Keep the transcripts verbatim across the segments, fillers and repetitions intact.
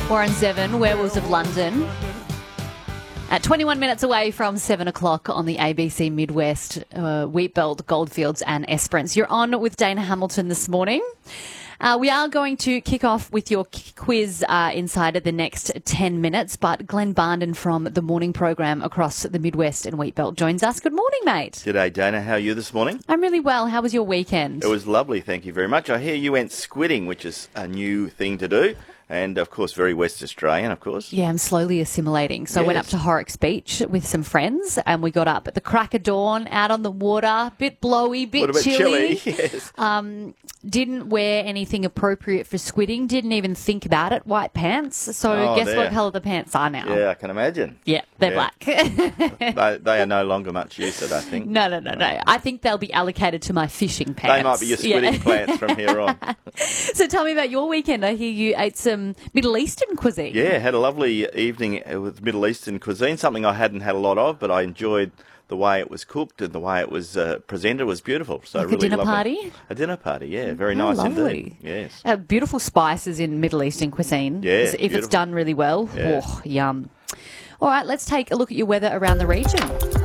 Warren Zevon, Werewolves of London. At twenty-one minutes away from seven o'clock on the A B C Midwest, uh, Wheatbelt, Goldfields and Esperance. You're on with Dana Hamilton this morning. Uh, we are going to kick off with your quiz uh, inside of the next ten minutes, but Glenn Barnden from the morning program across the Midwest and Wheatbelt joins us. Good morning, mate. G'day, Dana. How are you this morning? I'm really well. How was your weekend? It was lovely, thank you very much. I hear you went squidding, which is a new thing to do. And, of course, very West Australian, of course. Yeah, I'm slowly assimilating. So yes. I went up to Horrocks Beach with some friends and we got up at the crack of dawn, out on the water, bit blowy, bit, a bit chilly. chilly. Yes. Um, didn't wear anything appropriate for squidding, didn't even think about it, white pants. So Oh, guess there. what colour the pants are now? Yeah, I can imagine. Yeah, they're Yeah. black. they, they are no longer much use, I don't think. No, no, no, no. I think they'll be allocated to my fishing pants. They might be your squidding Yeah. plants from here on. So tell me about your weekend. I hear you ate some Middle Eastern cuisine. Yeah, had a lovely evening with Middle Eastern cuisine, something I hadn't had a lot of, but I enjoyed the way it was cooked and the way it was uh, presented. It was beautiful. So Like a really dinner lovely. party? A dinner party, yeah. Very Oh, nice lovely. indeed. Yes. Uh, beautiful spices in Middle Eastern cuisine. Yeah, If it's beautiful. done really well. Yeah. Oh, yum. All right, let's take a look at your weather around the region.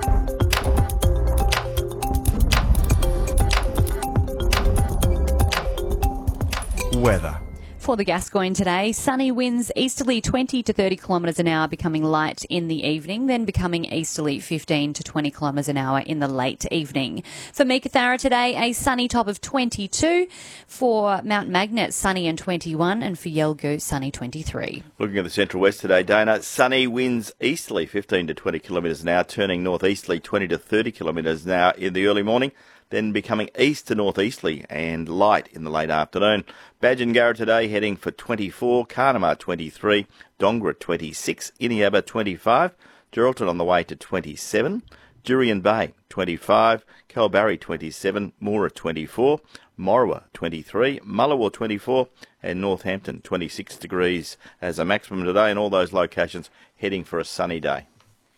Weather. For the Gascoyne today, sunny winds easterly twenty to thirty kilometres an hour, becoming light in the evening, then becoming easterly fifteen to twenty kilometres an hour in the late evening. For Meekatharra today, a sunny top of twenty-two. For Mount Magnet, sunny and twenty-one. And for Yelgoo, sunny twenty-three. Looking at the central west today, Dana, sunny winds easterly fifteen to twenty kilometres an hour, turning northeasterly twenty to thirty kilometres an hour in the early morning, then becoming east to northeasterly and light in the late afternoon. Badgingarra today heading for twenty-four, Carnamah twenty-three, Dongra twenty-six, Iniaba twenty-five, Geraldton on the way to twenty-seven, Jurien Bay twenty-five, Kalbarri twenty-seven, Moora twenty-four, Moruwa twenty-three, Mullawa twenty-four and Northampton twenty-six degrees as a maximum today, and all those locations heading for a sunny day.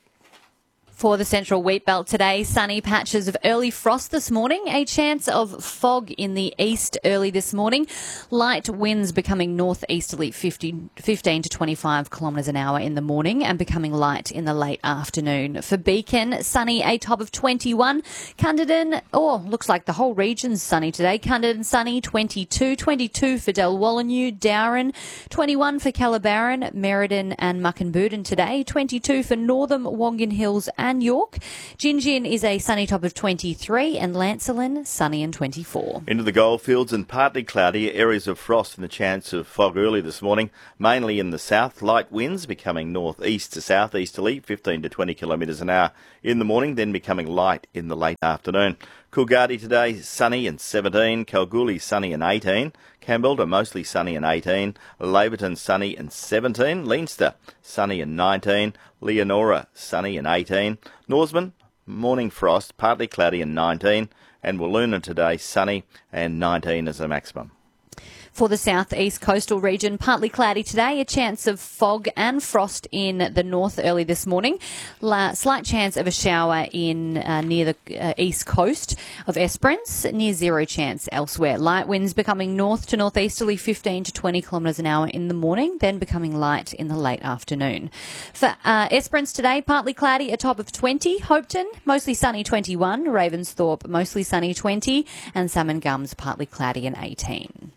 For the central wheat belt today, sunny patches of early frost this morning, a chance of fog in the east early this morning, light winds becoming northeasterly fifteen, fifteen to twenty-five kilometres an hour in the morning and becoming light in the late afternoon. For Beacon, sunny, a top of twenty-one. Cunderdin, oh, looks like the whole region's sunny today. Cunderdin sunny, twenty-two, twenty-two for Dalwallinu, Dowran, twenty-one for Calabaran, Merredin and Muckenbudin today, twenty-two for Northam, Wongan Hills and and York. Gingin is a sunny top of twenty-three and Lancelin sunny and twenty-four. Into the goldfields and partly cloudy, areas of frost and the chance of fog early this morning, mainly in the south. Light winds becoming northeast to southeasterly, fifteen to twenty kilometres an hour in the morning, then becoming light in the late afternoon. Coolgardie today sunny and seventeen, Kalgoorlie sunny and eighteen, Campbellton mostly sunny and eighteen, Laverton sunny and seventeen, Leinster sunny and nineteen, Leonora sunny and eighteen, Norseman morning frost, partly cloudy and nineteen, and Wiluna today sunny and nineteen as a maximum. For the southeast coastal region, partly cloudy today, a chance of fog and frost in the north early this morning. La- slight chance of a shower in uh, near the uh, east coast of Esperance, near zero chance elsewhere. Light winds becoming north to northeasterly fifteen to twenty kilometres an hour in the morning, then becoming light in the late afternoon. For uh, Esperance today, partly cloudy, a top of twenty. Hopetoun, mostly sunny twenty-one. Ravensthorpe, mostly sunny twenty. And Salmon Gums, partly cloudy and eighteen.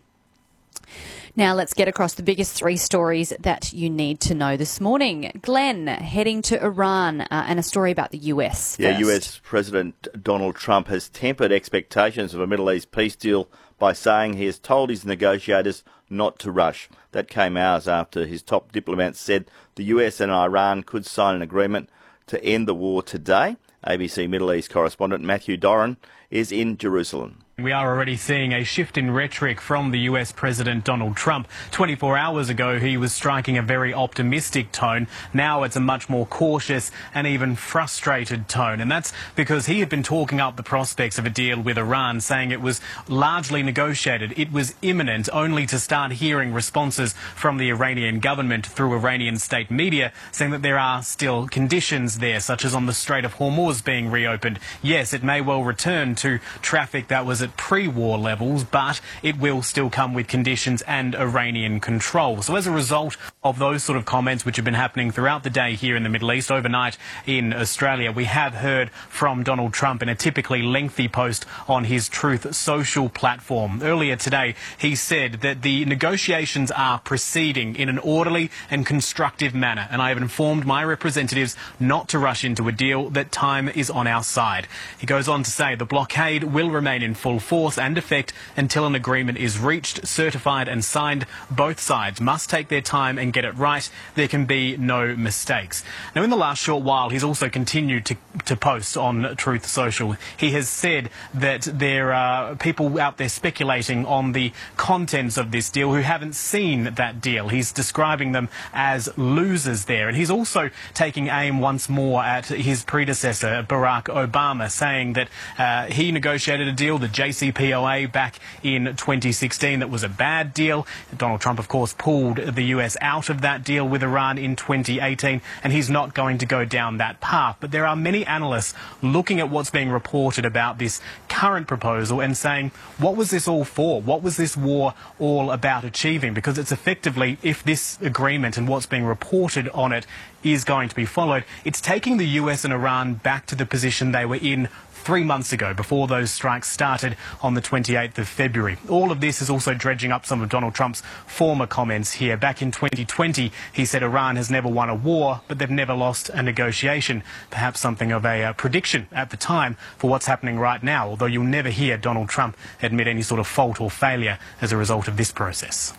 Now let's get across the biggest three stories that you need to know this morning. Glenn, heading to Iran, uh, and a story about the U S Yeah, first. U S President Donald Trump has tempered expectations of a Middle East peace deal by saying he has told his negotiators not to rush. That came hours after his top diplomats said the U S and Iran could sign an agreement to end the war today. A B C Middle East correspondent Matthew Doran is in Jerusalem. We are already seeing a shift in rhetoric from the U S President Donald Trump. twenty-four hours ago, he was striking a very optimistic tone. Now it's a much more cautious and even frustrated tone. And that's because he had been talking up the prospects of a deal with Iran, saying it was largely negotiated. It was imminent, only to start hearing responses from the Iranian government through Iranian state media, saying that there are still conditions there, such as on the Strait of Hormuz being reopened. Yes, it may well return to traffic that was at at pre-war levels, but it will still come with conditions and Iranian control. So as a result of those sort of comments which have been happening throughout the day here in the Middle East, overnight in Australia, we have heard from Donald Trump in a typically lengthy post on his Truth Social platform. Earlier today, he said that the negotiations are proceeding in an orderly and constructive manner, and I have informed my representatives not to rush into a deal, that time is on our side. He goes on to say the blockade will remain in full force and effect until an agreement is reached, certified and signed. Both sides must take their time and get it right. There can be no mistakes. Now, in the last short while, he's also continued to, to post on Truth Social. He has said that there are people out there speculating on the contents of this deal who haven't seen that deal. He's describing them as losers there. And he's also taking aim once more at his predecessor, Barack Obama, saying that uh, he negotiated a deal, the J C P O A, back in twenty sixteen that was a bad deal. Donald Trump, of course, pulled the U S out of that deal with Iran in twenty eighteen, and he's not going to go down that path. But there are many analysts looking at what's being reported about this current proposal and saying, what was this all for? What was this war all about achieving? Because it's effectively, if this agreement and what's being reported on it is going to be followed, it's taking the U S and Iran back to the position they were in three months ago, before those strikes started on the twenty-eighth of February. All of this is also dredging up some of Donald Trump's former comments here. Back in twenty twenty, he said Iran has never won a war, but they've never lost a negotiation. Perhaps something of a uh, prediction at the time for what's happening right now, although you'll never hear Donald Trump admit any sort of fault or failure as a result of this process.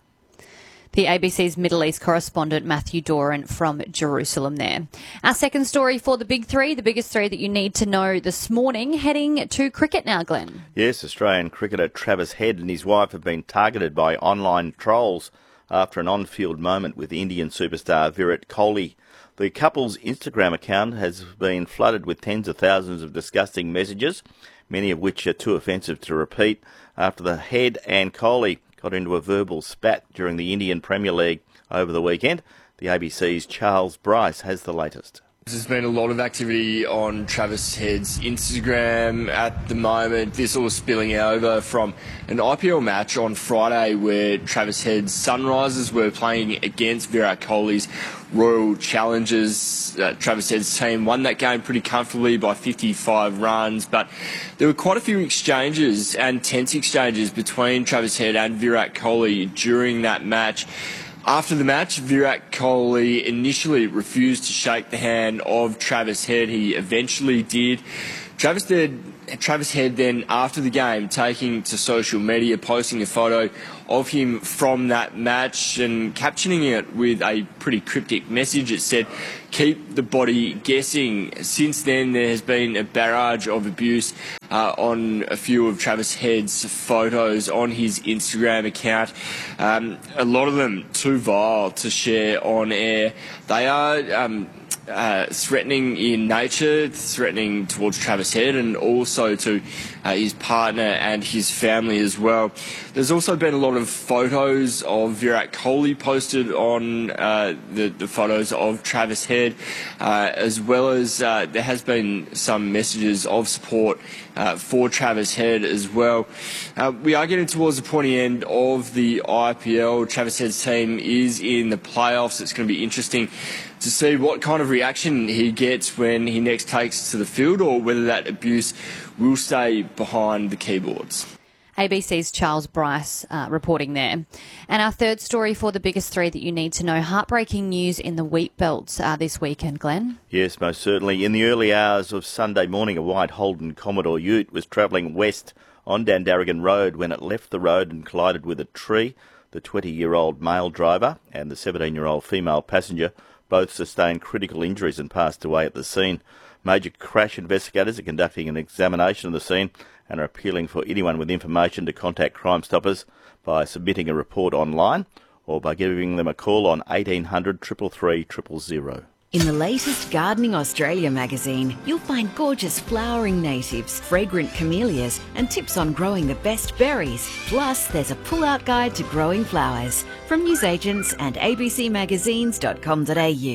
The A B C's Middle East correspondent Matthew Doran from Jerusalem there. Our second story for the big three, the biggest three that you need to know this morning, heading to cricket now, Glenn. Yes, Australian cricketer Travis Head and his wife have been targeted by online trolls after an on-field moment with Indian superstar Virat Kohli. The couple's Instagram account has been flooded with tens of thousands of disgusting messages, many of which are too offensive to repeat, after the Head and Kohli got into a verbal spat during the Indian Premier League over the weekend. The A B C's Charles Bryce has the latest. There's been a lot of activity on Travis Head's Instagram at the moment. This all spilling over from an I P L match on Friday where Travis Head's Sunrisers were playing against Virat Kohli's Royal Challengers. Uh, Travis Head's team won that game pretty comfortably by fifty-five runs, but there were quite a few exchanges and tense exchanges between Travis Head and Virat Kohli during that match. After the match, Virat Kohli initially refused to shake the hand of Travis Head. He eventually did. Travis Head, Travis Head then, after the game, taking to social media, posting a photo of him from that match and captioning it with a pretty cryptic message. It said, "Keep the body guessing." Since then, there has been a barrage of abuse uh, on a few of Travis Head's photos on his Instagram account. Um, a lot of them too vile to share on air. They are um, uh, threatening in nature, threatening towards Travis Head and also to uh, his partner and his family as well. There's also been a lot of photos of Virat Kohli posted on uh, the, the photos of Travis Head, uh, as well as uh, there has been some messages of support uh, for Travis Head as well. Uh, we are getting towards the pointy end of the I P L. Travis Head's team is in the playoffs. It's going to be interesting to see what kind of reaction he gets when he next takes to the field, or whether that abuse will stay behind the keyboards. A B C's Charles Bryce uh, reporting there. And our third story for the biggest three that you need to know, heartbreaking news in the wheat belts uh, this weekend, Glenn. Yes, most certainly. In the early hours of Sunday morning, a white Holden Commodore ute was travelling west on Dandaragan Road when it left the road and collided with a tree. The twenty-year-old male driver and the seventeen-year-old female passenger both sustained critical injuries and passed away at the scene. Major crash investigators are conducting an examination of the scene and are appealing for anyone with information to contact Crime Stoppers by submitting a report online or by giving them a call on eighteen hundred, three three three, zero zero. In the latest Gardening Australia magazine, you'll find gorgeous flowering natives, fragrant camellias, and tips on growing the best berries. Plus, there's a pull-out guide to growing flowers from newsagents and a b c magazines dot com dot a u.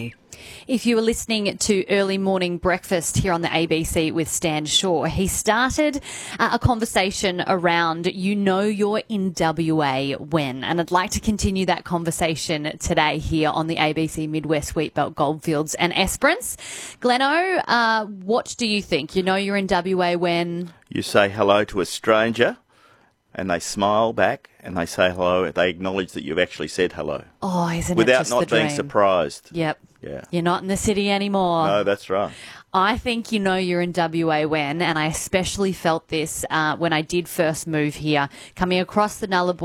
If you were listening to Early Morning Breakfast here on the A B C with Stan Shaw, he started uh, a conversation around you know you're in W A when. And I'd like to continue that conversation today here on the A B C Midwest Wheatbelt Goldfields and Esperance. Gleno, uh, what do you think? You know you're in W A when? You say hello to a stranger and they smile back and they say hello. They acknowledge that you've actually said hello. Oh, isn't it Without just not the being dream? surprised. Yep. Yeah. You're not in the city anymore. No, that's right. I think you know you're in W A when, and I especially felt this uh, when I did first move here, coming across the Nullarbor